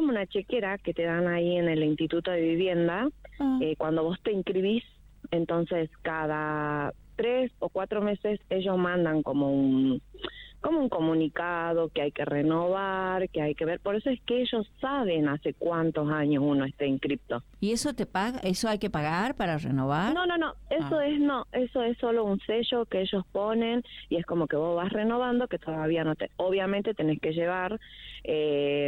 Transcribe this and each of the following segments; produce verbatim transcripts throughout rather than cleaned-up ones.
como una chequera que te dan ahí en el Instituto de Vivienda, ah. eh, cuando vos te inscribís, entonces cada tres o cuatro meses ellos mandan como un como un comunicado que hay que renovar, que hay que ver. Por eso es que ellos saben hace cuántos años uno está inscripto. ¿Y eso te paga? ¿Eso hay que pagar para renovar? No, no, no. Eso ah. es no. Eso es solo un sello que ellos ponen y es como que vos vas renovando, que todavía no te. Obviamente tenés que llevar eh,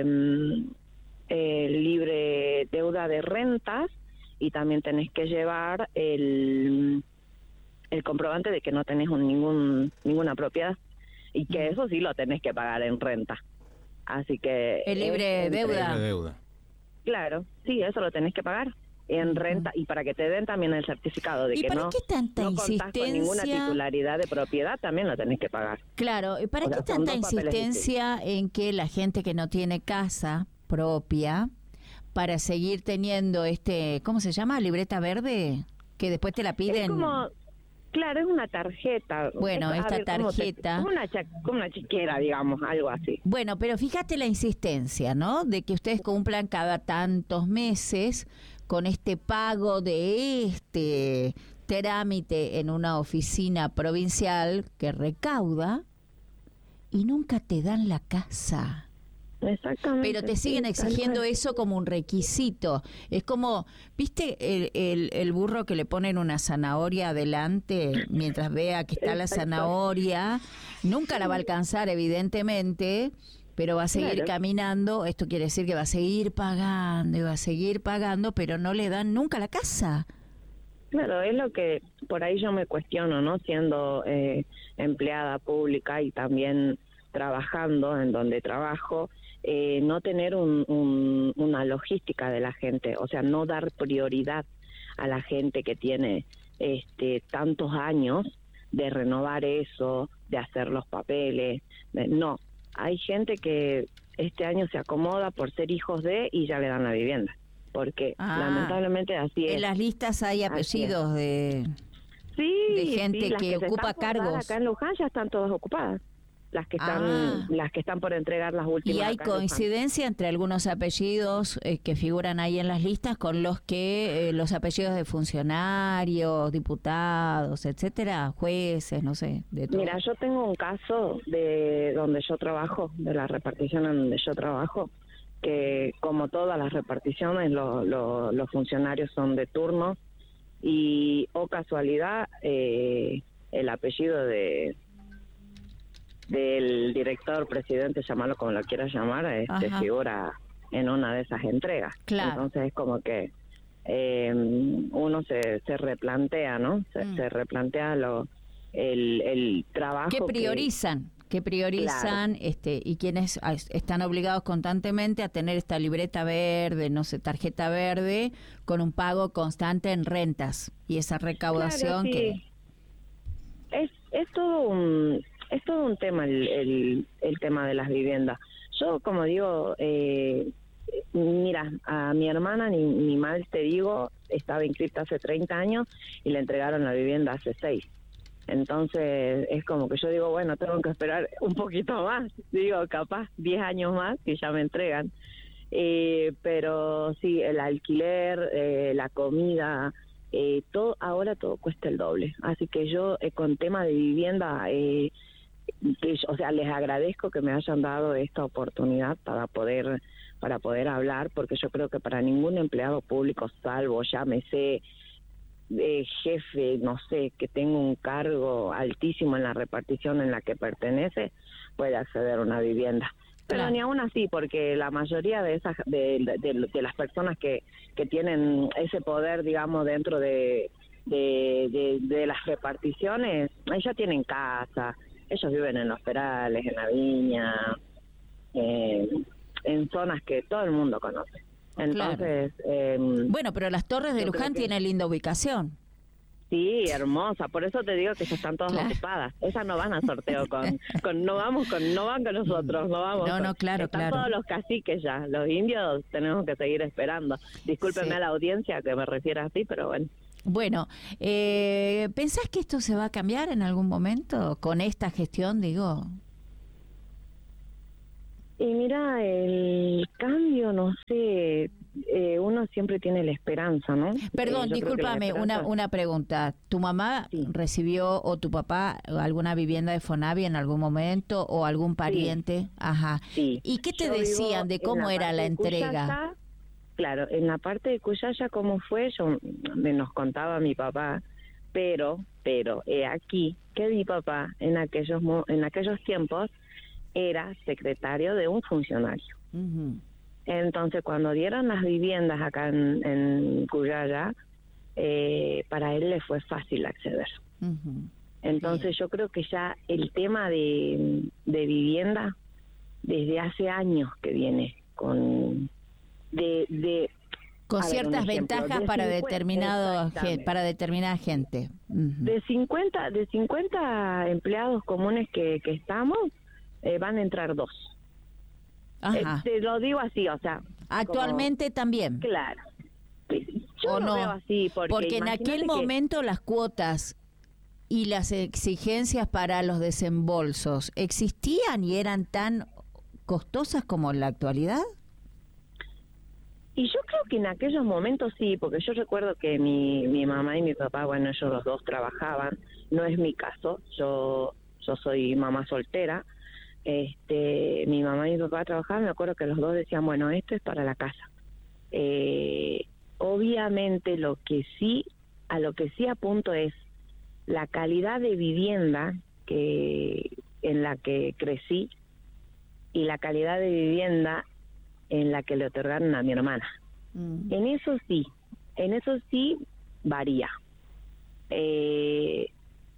eh, libre deuda de rentas y también tenés que llevar el el comprobante de que no tenés un, ningún ninguna propiedad. Y que eso sí lo tenés que pagar en renta. Así que... El libre deuda. Libre deuda. Claro, sí, eso lo tenés que pagar en uh-huh. renta. Y para que te den también el certificado de ¿Y que para no, qué tanta no contás insistencia? con ninguna titularidad de propiedad, también lo tenés que pagar. Claro, ¿y para o qué sea, tanta insistencia en que la gente que no tiene casa propia, para seguir teniendo este, ¿cómo se llama? ¿Libreta verde? Que después te la piden... Es como... Claro, es una tarjeta. Bueno, es, esta ver, tarjeta... Como una, como una chiquera, digamos, algo así. Bueno, pero fíjate la insistencia, ¿no? De que ustedes cumplan cada tantos meses con este pago de este trámite en una oficina provincial que recauda y nunca te dan la casa. Exactamente. Pero te siguen sí, exigiendo eso como un requisito. Es como, ¿viste el, el, el burro que le ponen una zanahoria adelante mientras vea que está la zanahoria? Nunca la va a alcanzar, evidentemente, pero va a seguir claro. caminando. Esto quiere decir que va a seguir pagando y va a seguir pagando, pero no le dan nunca la casa. Claro, es lo que por ahí yo me cuestiono, ¿no? Siendo eh, empleada pública y también trabajando en donde trabajo, eh, no tener un, un, una logística de la gente, o sea, no dar prioridad a la gente que tiene este tantos años de renovar eso, de hacer los papeles. De, no, hay gente que este año se acomoda por ser hijos de y ya le dan la vivienda, porque ah, lamentablemente así es. En las listas hay apellidos de, sí, de gente sí, que, que ocupa cargos. Acá en Luján ya están todas ocupadas. Las que están ah. las que están por entregar las últimas. ¿Y hay coincidencia entre algunos apellidos eh, que figuran ahí en las listas con los que eh, los apellidos de funcionarios, diputados, etcétera, jueces, no sé, de todo? Mira, yo tengo un caso de donde yo trabajo, de la repartición en donde yo trabajo, que como todas las reparticiones, lo, lo, los funcionarios son de turno y, o casualidad, eh, el apellido de del director, presidente, llamarlo como lo quieras llamar, este Ajá. figura en una de esas entregas. Claro. Entonces es como que eh, uno se, se replantea, ¿no? Se, mm. se replantea lo el, el trabajo que priorizan, que, que priorizan, claro. este y quienes están obligados constantemente a tener esta libreta verde, no sé, tarjeta verde, con un pago constante en rentas y esa recaudación claro, sí. que es es todo un Es todo un tema el, el, el tema de las viviendas. Yo, como digo, eh, mira, a mi hermana, ni, ni mal te digo, estaba inscrita hace treinta años y le entregaron la vivienda hace seis. Entonces, es como que yo digo, bueno, tengo que esperar un poquito más. Digo, capaz diez años más que ya me entregan. Eh, pero sí, el alquiler, eh, la comida... Eh, todo ahora todo cuesta el doble. Así que yo, eh, con tema de vivienda... Eh, Que, o sea, les agradezco que me hayan dado esta oportunidad para poder para poder hablar, porque yo creo que para ningún empleado público, salvo llámese eh, jefe, no sé, que tenga un cargo altísimo en la repartición en la que pertenece, puede acceder a una vivienda. Pero claro. ni aún así, porque la mayoría de esas de, de, de, de las personas que, que tienen ese poder, digamos, dentro de, de, de, de las reparticiones, ya tienen casa. Ellos viven en los Perales, en la Viña, eh, en zonas que todo el mundo conoce. Entonces, claro. eh, bueno, pero las Torres de Luján que... tienen linda ubicación. Sí, hermosa. Por eso te digo que ya están todas claro. ocupadas. Esas no van a sorteo con, con, no vamos con, no van con nosotros, no vamos. No, no, con, claro, están claro. todos los caciques ya. Los indios tenemos que seguir esperando. Discúlpenme sí. a la audiencia que me refiera así, pero bueno. Bueno, eh, ¿pensás que esto se va a cambiar en algún momento con esta gestión, digo? Y mira, el cambio, no sé, eh, uno siempre tiene la esperanza, ¿no? Perdón, Eh, discúlpame, una, una pregunta. ¿Tu mamá sí. recibió o tu papá alguna vivienda de Fonavi en algún momento o algún pariente? Sí. Ajá. Sí. ¿Y qué te Yo decían de cómo la era la entrega? Cuyaya, claro, en la parte de Cuyaya, ¿cómo fue? Yo me nos contaba mi papá, pero, pero, he aquí que mi papá en aquellos, en aquellos tiempos era secretario de un funcionario. Uh-huh. Entonces, cuando dieron las viviendas acá en, en Cuyaya, eh, para él le fue fácil acceder. Uh-huh. Entonces, Bien. Yo creo que ya el tema de, de vivienda, desde hace años que viene con... de, de con ciertas ver, ventajas de para cincuenta, determinado para determinada gente. Uh-huh. De cincuenta de cincuenta empleados comunes que, que estamos, eh, van a entrar dos. Ajá. Eh, te lo digo así, o sea... Actualmente como, también. Claro. Yo ¿O lo no? veo así, porque, porque en aquel que... momento las cuotas y las exigencias para los desembolsos existían y eran tan costosas como en la actualidad. Y yo creo que en aquellos momentos sí, porque yo recuerdo que mi, mi mamá y mi papá, bueno, ellos los dos trabajaban. No es mi caso, yo yo soy mamá soltera. Este, mi mamá y mi papá trabajaban, me acuerdo que los dos decían, bueno, esto es para la casa. Eh, obviamente lo que sí, a lo que sí apunto es la calidad de vivienda que en la que crecí y la calidad de vivienda en la que le otorgaron a mi hermana. Mm. En eso sí, en eso sí varía. Eh,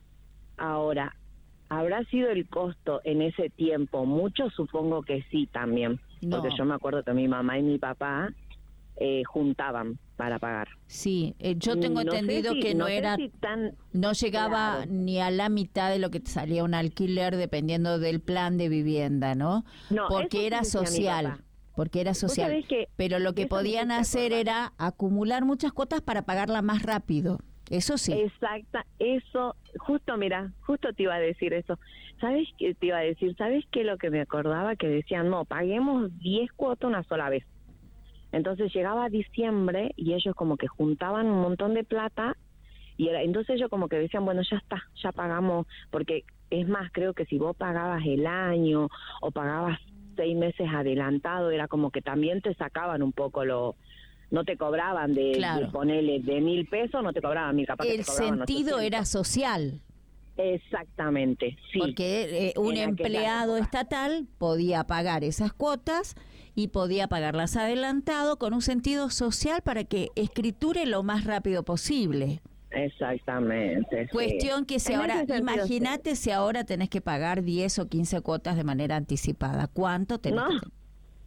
ahora, ¿habrá sido el costo en ese tiempo mucho? Supongo que sí también, no. Porque yo me acuerdo que mi mamá y mi papá eh, juntaban para pagar. Sí, eh, yo tengo no entendido si, que no, no era, si tan no llegaba claro. ni a la mitad de lo que te salía un alquiler dependiendo del plan de vivienda, ¿no? No, porque era social. Porque era social, que pero lo que podían hacer era acumular muchas cuotas para pagarla más rápido. Eso sí. Exacta, eso, justo, mira, justo te iba a decir eso. ¿Sabes qué te iba a decir? ¿Sabes qué? Lo que me acordaba que decían, no, paguemos diez cuotas una sola vez. Entonces llegaba diciembre y ellos como que juntaban un montón de plata y era, entonces ellos como que decían, bueno, ya está, ya pagamos, porque es más, creo que si vos pagabas el año o pagabas seis meses adelantado, era como que también te sacaban un poco lo... No te cobraban de, claro. de ponerle de mil pesos, no te cobraban mil, capaz el que te cobraban sentido ochocientos. Era social. Exactamente, sí. Porque eh, un en empleado estatal podía pagar esas cuotas y podía pagarlas adelantado con un sentido social para que escriture lo más rápido posible. Exactamente. Cuestión sí. que si en ahora, imagínate sí. si ahora tenés que pagar diez o quince cuotas de manera anticipada. ¿Cuánto tenés no. que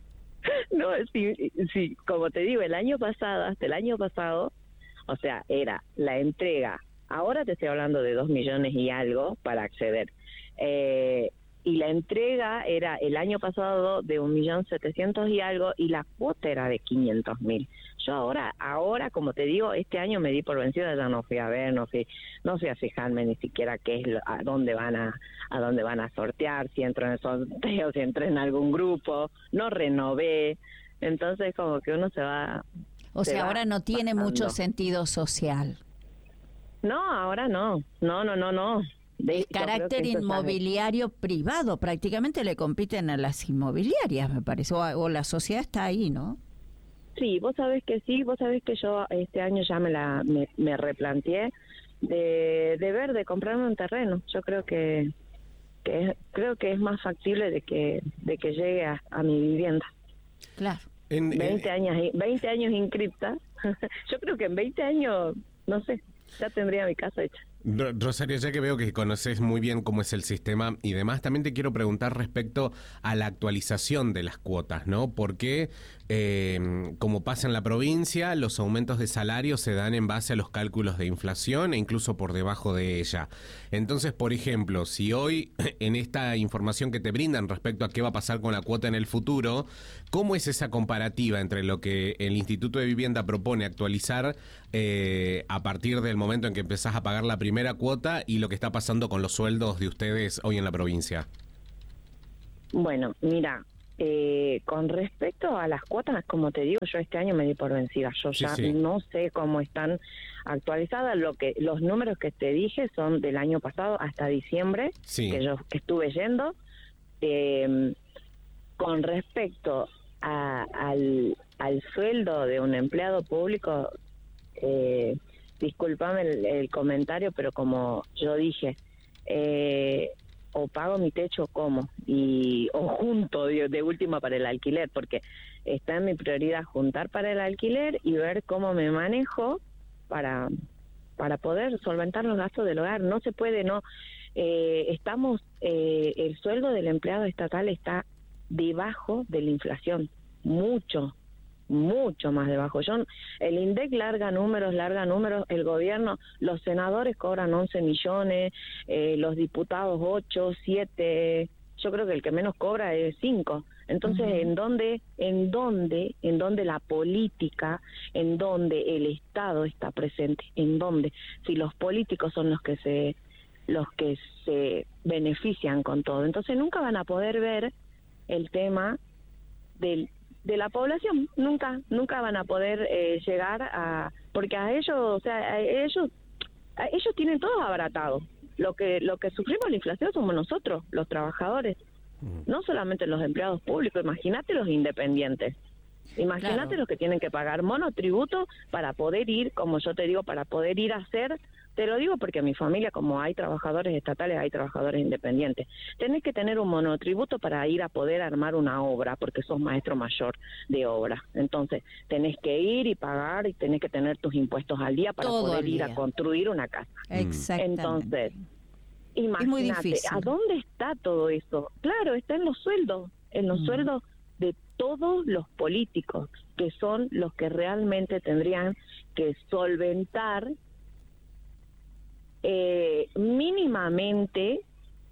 No, sí, sí, como te digo, el año pasado, hasta el año pasado, o sea, era la entrega, ahora te estoy hablando de dos millones y algo para acceder, eh, y la entrega era el año pasado de un millón setecientos y algo, y la cuota era de quinientos mil. Yo ahora, ahora, como te digo, este año me di por vencida, ya no fui a ver, no fui, no fui a fijarme ni siquiera qué es, lo, a dónde van a, a dónde van a sortear, si entro en el sorteo, si entré en algún grupo, no renové, entonces como que uno se va. O sea, ahora no tiene pasando. Mucho sentido social. No, ahora no, no, no, no, no. De, el carácter inmobiliario sabe. Privado, prácticamente le compiten a las inmobiliarias, me parece, o, o la sociedad está ahí, ¿no? Sí, vos sabés que sí, vos sabés que yo este año ya me la me, me replanteé de, de ver, de comprarme un terreno. Yo creo que, que es, creo que es más factible de que de que llegue a, a mi vivienda. Claro. En, veinte eh, años, veinte años inscripta. Yo creo que en veinte años, no sé, ya tendría mi casa hecha. Rosario, ya que veo que conoces muy bien cómo es el sistema y demás, también te quiero preguntar respecto a la actualización de las cuotas, ¿no? Porque, eh, como pasa en la provincia, los aumentos de salario se dan en base a los cálculos de inflación e incluso por debajo de ella. Entonces, por ejemplo, si hoy en esta información que te brindan respecto a qué va a pasar con la cuota en el futuro, ¿cómo es esa comparativa entre lo que el Instituto de Vivienda propone actualizar eh, a partir del momento en que empezás a pagar la primera primera cuota y lo que está pasando con los sueldos de ustedes hoy en la provincia? Bueno, mira, Eh, con respecto a las cuotas, como te digo, yo este año me di por vencida. Yo Sí, ya sí. no sé cómo están actualizadas. Lo que los números que te dije son del año pasado hasta diciembre, Sí. que yo estuve yendo. Eh, con respecto a, al, al sueldo de un empleado público, eh, discúlpame el, el comentario, pero como yo dije, eh, o pago mi techo o como, y, o junto de, de última para el alquiler, porque está en mi prioridad juntar para el alquiler y ver cómo me manejo para, para poder solventar los gastos del hogar. No se puede, no. Eh, estamos, eh, el sueldo del empleado estatal está debajo de la inflación, mucho, mucho más debajo. Yo, el INDEC larga números, larga números, el gobierno, los senadores cobran once millones, eh, los diputados ocho, siete, yo creo que el que menos cobra es cinco. Entonces, uh-huh. ¿en dónde, en dónde, en dónde la política, en dónde el Estado está presente? ¿En dónde? Si los políticos son los que se, los que se benefician con todo. Entonces, nunca van a poder ver el tema del de la población, nunca nunca van a poder eh, llegar a, porque a ellos, o sea, a ellos a ellos tienen todo abaratado. Lo que lo que sufrimos la inflación somos nosotros, los trabajadores, no solamente los empleados públicos. Imagínate los independientes, imagínate claro. los que tienen que pagar monotributo para poder ir, como yo te digo, para poder ir a hacer. Te lo digo porque en mi familia, como hay trabajadores estatales, hay trabajadores independientes. Tenés que tener un monotributo para ir a poder armar una obra, porque sos maestro mayor de obra. Entonces, tenés que ir y pagar y tenés que tener tus impuestos al día para Todo poder ir a construir una casa. Exactamente. Entonces, imagínate, ¿a dónde está todo eso? Claro, está en los sueldos, en los mm. sueldos de todos los políticos, que son los que realmente tendrían que solventar Eh, mínimamente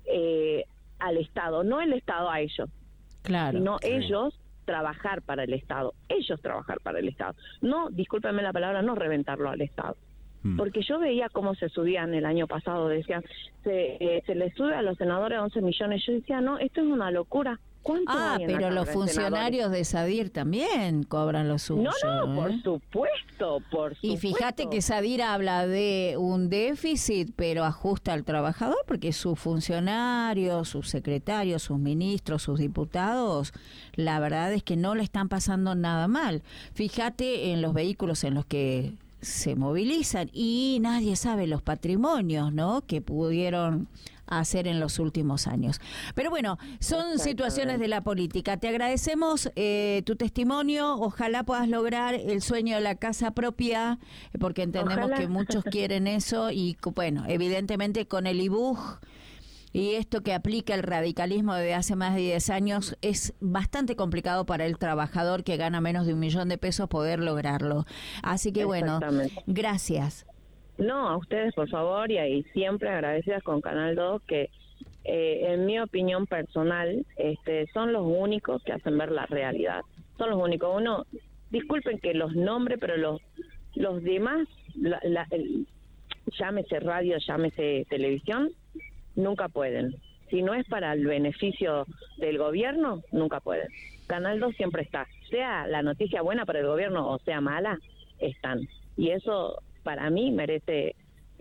eh, al Estado, no el Estado a ellos, claro, sino sí. ellos trabajar para el Estado, ellos trabajar para el Estado, no, discúlpenme la palabra, no reventarlo al Estado, mm. porque yo veía cómo se subían el año pasado, decían, se, eh, se les sube a los senadores once millones, yo decía, no, esto es una locura. Ah, pero los funcionarios de Sadir también cobran lo suyo. No, no, ¿eh? por supuesto, por supuesto. Y fíjate que Sadir habla de un déficit, pero ajusta al trabajador, porque sus funcionarios, sus secretarios, sus ministros, sus diputados, la verdad es que no le están pasando nada mal. Fíjate en los vehículos en los que se movilizan y nadie sabe los patrimonios, ¿no?, que pudieron hacer en los últimos años. Pero bueno, son situaciones de la política. Te agradecemos eh, tu testimonio. Ojalá puedas lograr el sueño de la casa propia, porque entendemos Ojalá. que muchos quieren eso y, bueno, evidentemente con el I B U J y esto que aplica el radicalismo desde hace más de diez años, es bastante complicado para el trabajador que gana menos de un millón de pesos poder lograrlo. Así que, bueno, gracias. No, a ustedes, por favor, y, y siempre agradecidas con Canal dos, que eh, en mi opinión personal este, son los únicos que hacen ver la realidad. Son los únicos. Uno, disculpen que los nombre, pero los los demás, la, la, el, llámese radio, llámese televisión, nunca pueden. Si no es para el beneficio del gobierno, nunca pueden. Canal dos siempre está. Sea la noticia buena para el gobierno o sea mala, están. Y eso, para mí, merece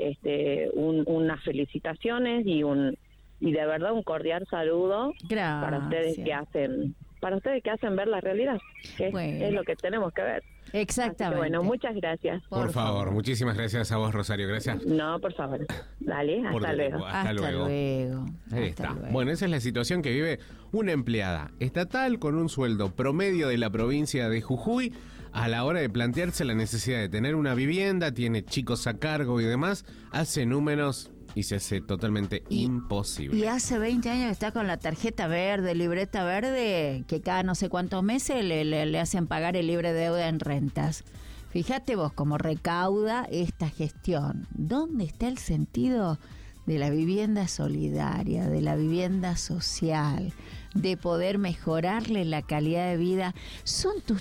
este un, unas felicitaciones y un y de verdad un cordial saludo. Gracias. para ustedes que hacen para ustedes que hacen ver la realidad, que bueno. es, es lo que tenemos que ver. Exactamente. Que, bueno, muchas gracias. Por, por favor. favor, muchísimas gracias a vos, Rosario, gracias. No, por favor. Dale, hasta luego. Hasta, hasta luego. luego. Ahí hasta está. Luego. Bueno, esa es la situación que vive una empleada estatal con un sueldo promedio de la provincia de Jujuy a la hora de plantearse la necesidad de tener una vivienda, tiene chicos a cargo y demás, hace números y se hace totalmente y, imposible. Y hace veinte años que está con la tarjeta verde, libreta verde, que cada no sé cuántos meses le, le, le hacen pagar el libre deuda en rentas. Fíjate vos cómo recauda esta gestión. ¿Dónde está el sentido de la vivienda solidaria, de la vivienda social, de poder mejorarle la calidad de vida? Son tus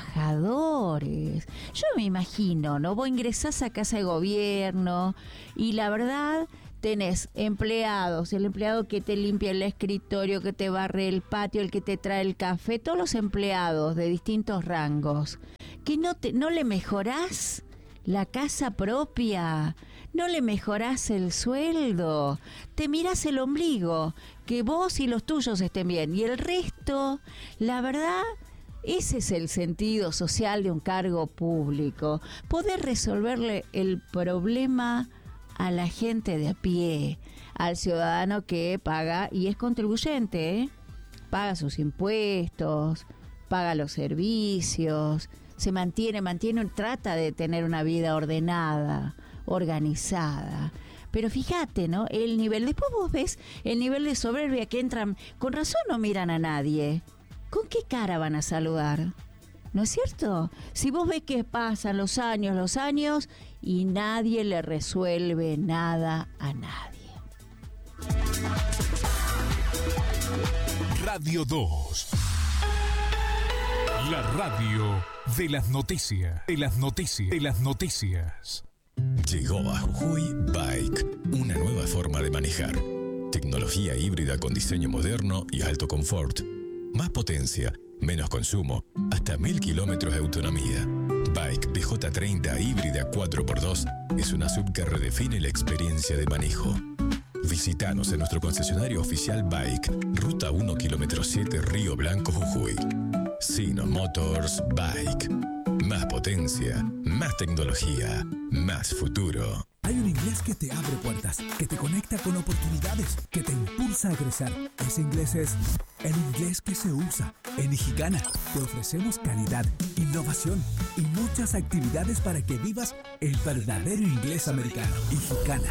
trabajadores. Yo me imagino, ¿no? Vos ingresás a casa de gobierno y la verdad tenés empleados, el empleado que te limpia el escritorio, que te barre el patio, el que te trae el café, todos los empleados de distintos rangos, que no te, no le mejorás la casa propia, no le mejorás el sueldo, te mirás el ombligo, que vos y los tuyos estén bien, y el resto, la verdad, ese es el sentido social de un cargo público, poder resolverle el problema a la gente de a pie, al ciudadano que paga y es contribuyente, ¿eh? Paga sus impuestos, paga los servicios, se mantiene, mantiene, trata de tener una vida ordenada, organizada. Pero fíjate, ¿no? El nivel, después vos ves el nivel de soberbia que entran, con razón no miran a nadie. ¿Con qué cara van a saludar? ¿No es cierto? Si vos ves que pasan los años, los años, y nadie le resuelve nada a nadie. Radio dos. La radio de las noticias, de las noticias, de las noticias. Llegó a Jujuy Bike, una nueva forma de manejar. Tecnología híbrida con diseño moderno y alto confort. Más potencia, menos consumo, hasta mil kilómetros de autonomía. Bike B J treinta híbrida cuatro por dos es una sub que redefine la experiencia de manejo. Visítanos en nuestro concesionario oficial Bike, Ruta uno, kilómetro siete, Río Blanco, Jujuy. Sino Motors Bike. Más potencia, más tecnología, más futuro. Hay un inglés que te abre puertas, que te conecta con oportunidades, que te impulsa a crecer. Ese inglés es el inglés que se usa. En Ijicana te ofrecemos calidad, innovación y muchas actividades para que vivas el verdadero inglés americano. Ijicana.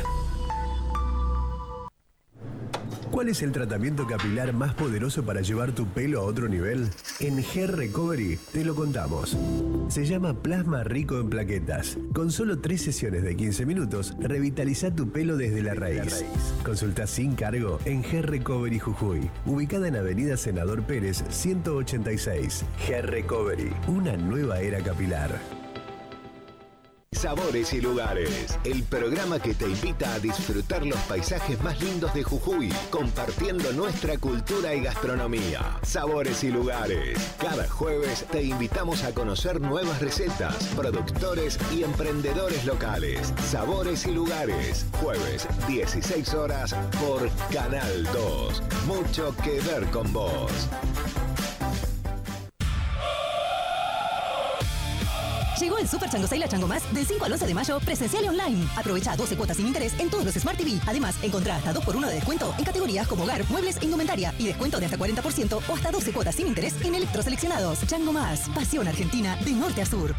¿Cuál es el tratamiento capilar más poderoso para llevar tu pelo a otro nivel? En Hair Recovery te lo contamos. Se llama Plasma Rico en Plaquetas. Con solo tres sesiones de quince minutos, revitaliza tu pelo desde la raíz. Consulta sin cargo en Hair Recovery Jujuy, ubicada en Avenida Senador Pérez ciento ochenta y seis. Hair Recovery, una nueva era capilar. Sabores y Lugares, el programa que te invita a disfrutar los paisajes más lindos de Jujuy, compartiendo nuestra cultura y gastronomía. Sabores y Lugares, cada jueves te invitamos a conocer nuevas recetas, productores y emprendedores locales. Sabores y Lugares, jueves dieciséis horas por Canal dos. Mucho que ver con vos. Llegó el Super Chango Sale a Chango Más del cinco al once de mayo, presencial y online. Aprovecha doce cuotas sin interés en todos los Smart T V. Además, encontrá hasta dos por uno de descuento en categorías como hogar, muebles e indumentaria. Y descuento de hasta cuarenta por ciento o hasta doce cuotas sin interés en electroseleccionados. Chango Más, pasión argentina de norte a sur.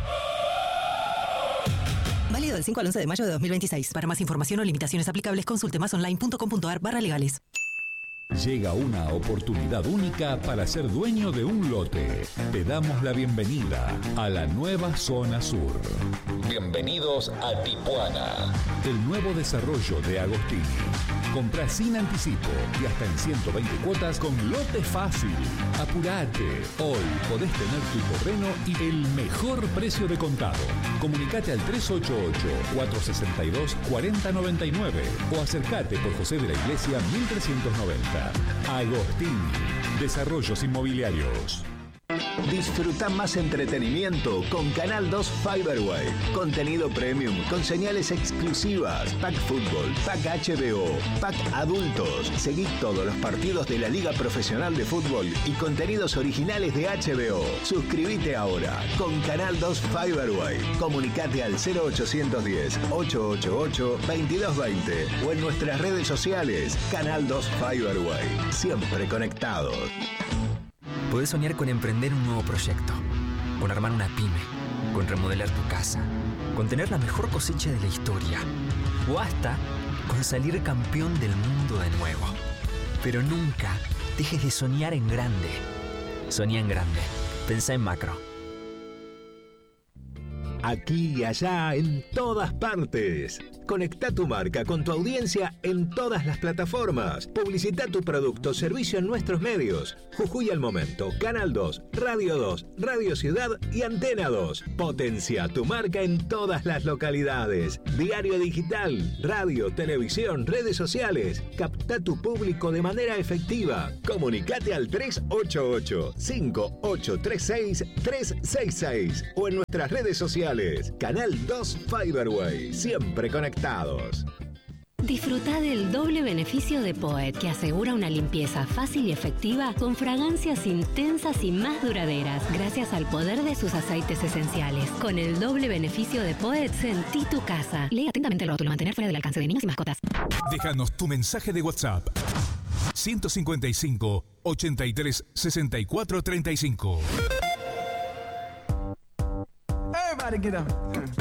Válido del cinco al once de mayo de dos mil veintiséis. Para más información o limitaciones aplicables, consulte masonline.com.ar barra legales. Llega una oportunidad única para ser dueño de un lote. Te damos la bienvenida a la nueva Zona Sur. Bienvenidos a Tipuana. El nuevo desarrollo de Agostini. Comprá sin anticipo y hasta en ciento veinte cuotas con lote fácil. Apurate. Hoy podés tener tu terreno y el mejor precio de contado. Comunicate al tres ocho ocho, cuatro seis dos, cuatro cero nueve nueve o acércate por José de la Iglesia mil trescientos noventa. Agostini, Desarrollos Inmobiliarios. Disfruta más entretenimiento con Canal dos Fiberway. Contenido premium con señales exclusivas. Pack Fútbol, Pack H B O, Pack Adultos. Seguí todos los partidos de la Liga Profesional de Fútbol y contenidos originales de H B O. Suscríbete ahora con Canal dos Fiberway. Comunicate al cero ochocientos diez, ochocientos ochenta y ocho, veintidós veinte o en nuestras redes sociales. Canal dos Fiberway. Siempre conectados. Podés soñar con emprender un nuevo proyecto, con armar una pyme, con remodelar tu casa, con tener la mejor cosecha de la historia o hasta con salir campeón del mundo de nuevo. Pero nunca dejes de soñar en grande. Soñá en grande. Pensá en macro. Aquí y allá, en todas partes. Conecta tu marca con tu audiencia en todas las plataformas. Publicita tu producto o servicio en nuestros medios. Jujuy al Momento, Canal dos, Radio dos, Radio Ciudad y Antena dos. Potencia tu marca en todas las localidades. Diario digital, radio, televisión, redes sociales. Capta tu público de manera efectiva. Comunicate al tres ocho ocho, cinco ocho tres seis, tres seis seis o en nuestras redes sociales. Canal dos Fiberway. Siempre conectados. Disfruta del doble beneficio de Poet, que asegura una limpieza fácil y efectiva con fragancias intensas y más duraderas, gracias al poder de sus aceites esenciales. Con el doble beneficio de Poet, sentí tu casa. Lee atentamente el rótulo, mantener fuera del alcance de niños y mascotas. Déjanos tu mensaje de WhatsApp. ciento cincuenta y cinco, ochenta y tres, sesenta y cuatro, treinta y cinco. Everybody get up.